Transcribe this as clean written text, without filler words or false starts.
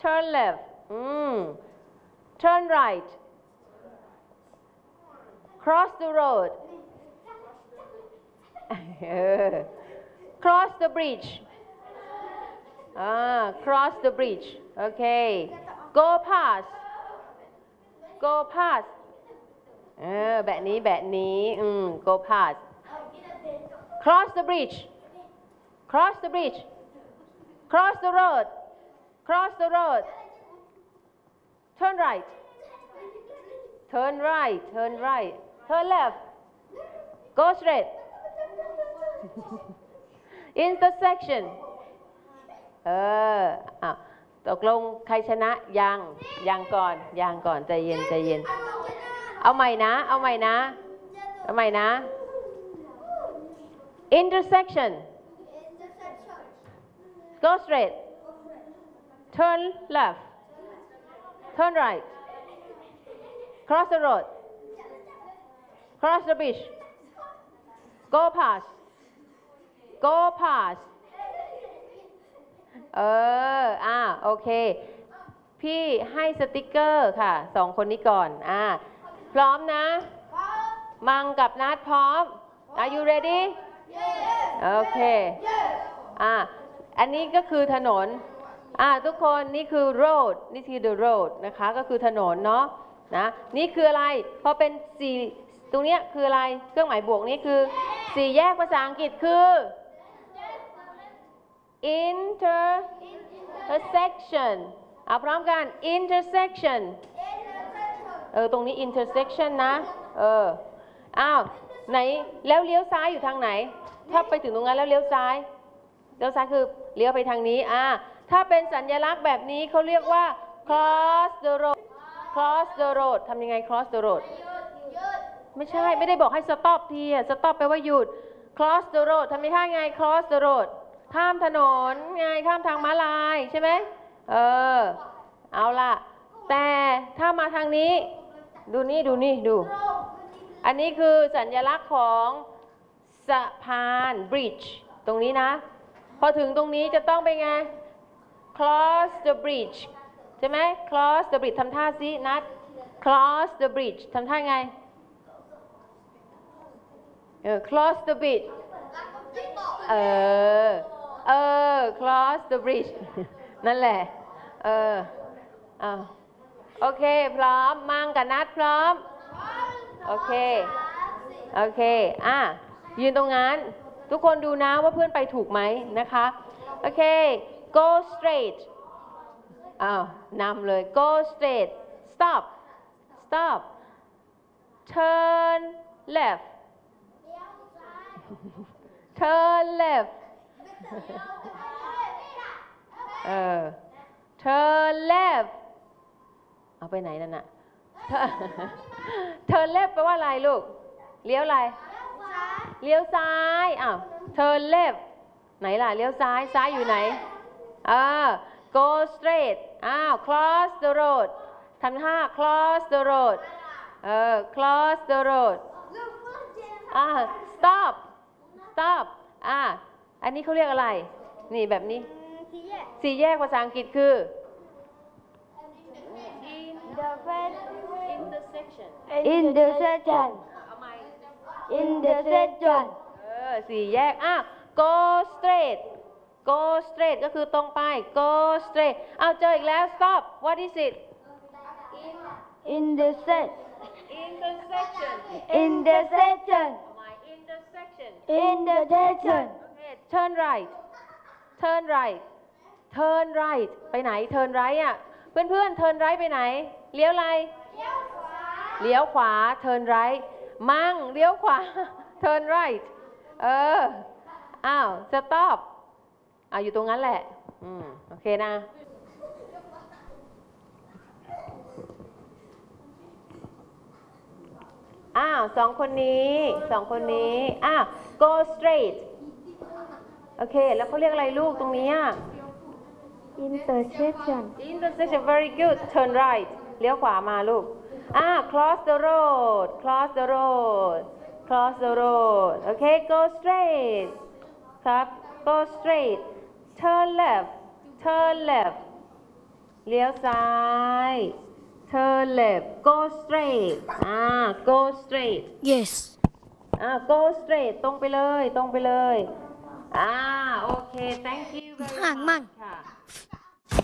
turn left turn right cross the road cross the bridge cross the bridge okay go pastแบบนี้go past cross the bridge cross the bridge cross the road cross the road turn right turn right turn right turn left go straight intersection ตกลงใครชนะยังก่อนใจเย็นเอาใหม่นะ intersection go straight turn left turn right cross the road cross the bridge go pastโอเคพี่ให้สติกเกอร์ค่ะ2คนนี้ก่อนพร้อมนะมังกับนัดพร้อม Are you ready โอเคอันนี้ก็คือถนนทุกคนนี่คือ road นี่คือ the road นะคะก็คือถนนเนาะนะนี่คืออะไรพอเป็นตรงเนี้ยคืออะไรเครื่องหมายบวกนี่คือสี่แยกภาษาอังกฤษคือ intersection พร้อมกัน intersection ตรงนี้ intersection นะไหนแล้วเลี้ยวซ้ายอยู่ทางไหนถ้าไปถึงตรงนั้นแล้วเลี้ยวซ้ายคือเลี้ยวไปทางนี้ถ้าเป็นสัญลักษณ์แบบนี้เขาเรียกว่า cross the road ทำยังไง cross the road ไม่ได้บอกให้ stop ทีstop แปลว่าหยุด cross the road ทำยังไง cross the road ข้ามถนนไงข้ามทางม้าลายใช่ไหมเอาล่ะแต่ถ้ามาทางนี้ดูอันนี้คือสัญลักษณ์ของสะพาน bridge ตรงนี้นะพอถึงตรงนี้จะต้องเป็นไง cross the bridge ใช่ไหม cross the bridge ทำท่าซินัด cross the bridge ทำท่าไงcross the bridge cross the bridge นั่นแหละโอเคพร้อมมังกับนัดพร้อมโอเคยืนตรงนั้นทุกคนดูนะว่าเพื่อนไปถูกไหมนะคะโอเค go straight นำเลย go straight stop turn left turn left turn left เอาไปไหนนั่นน่ะ turn left แปลว่าอะไรลูกเลี้ยวอะไรเลี้ยวซ้าย turn left ไหนล่ะเลี้ยวซ้ายอยู่ไหนgo straight cross the road ทำท่า cross the road cross the road stop อันนี้เขาเรียกอะไรนี่แบบนี้สี่แยกภาษาอังกฤษคือ intersection สี่แยกgo straight ก็คือตรงไป go straight เจออีกแล้ว stop what is it intersection okay turn rightไปไหน turn right เพื่อน turn right ไปไหนเลี้ยวอะไรเลี้ยวขวา turn right มั่งเลี้ยวขวา turn right stop อยู่ตรงนั้นแหละโอเคนะสองคนนี้go straight โอเคแล้วเขาเรียกอะไรลูกตรงนี้ intersection very good turn right เลี้ยวขวามาลูกcross the roadโอเค go straight ครับ go straight turn left เลี้ยวซ้าย turn left go straight go straight Yes. go straight ตรงไปเลย ตรงไปเลยโอเค thank you very ห่างมั่ง much ค่ะ